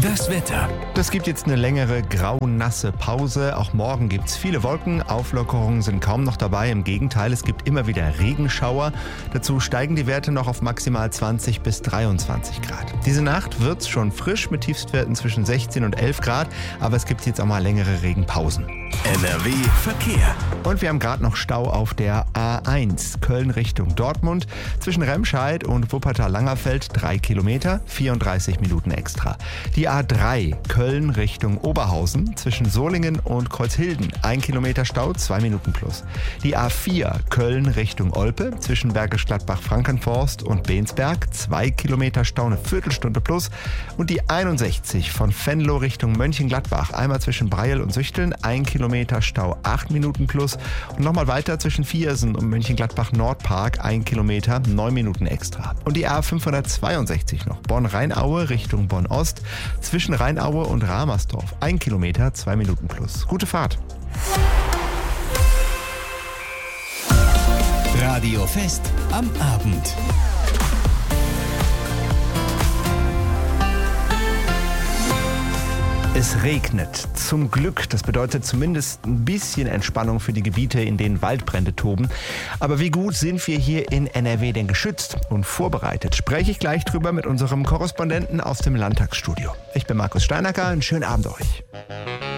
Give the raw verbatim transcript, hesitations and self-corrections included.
Das Wetter. Das gibt jetzt eine längere grau-nasse Pause. Auch morgen gibt es viele Wolken. Auflockerungen sind kaum noch dabei. Im Gegenteil, es gibt immer wieder Regenschauer. Dazu steigen die Werte noch auf maximal zwanzig bis dreiundzwanzig Grad. Diese Nacht wird es schon frisch mit Tiefstwerten zwischen sechzehn und elf Grad. Aber es gibt jetzt auch mal längere Regenpausen. N R W Verkehr. Und wir haben gerade noch Stau auf der A eins, Köln Richtung Dortmund. Zwischen Remscheid und Wuppertal-Langerfeld drei Kilometer, vierunddreißig Minuten extra. Die A drei, Köln Richtung Oberhausen. Zwischen Solingen und Kreuzhilden ein Kilometer Stau, zwei Minuten plus. Die A vier, Köln Richtung Olpe. Zwischen Bergisch Gladbach-Frankenforst und Bensberg zwei Kilometer Stau, eine Viertelstunde plus. Und die einundsechzig von Venlo Richtung Mönchengladbach. Einmal zwischen Breil und Süchteln, ein Kilometer Stau, acht Minuten plus. Und nochmal weiter zwischen Viersen und Mönchengladbach-Nordpark, ein Kilometer, neun Minuten extra. Und die A fünfhundertzweiundsechzig noch, Bonn-Rheinaue Richtung Bonn-Ost. Zwischen Rheinaue und Ramersdorf, ein Kilometer, zwei Minuten plus. Gute Fahrt. Radio Fest am Abend. Es regnet. Zum Glück. Das bedeutet zumindest ein bisschen Entspannung für die Gebiete, in denen Waldbrände toben. Aber wie gut sind wir hier in N R W denn geschützt und vorbereitet? Spreche ich gleich drüber mit unserem Korrespondenten aus dem Landtagsstudio. Ich bin Markus Steinacker. Einen schönen Abend euch.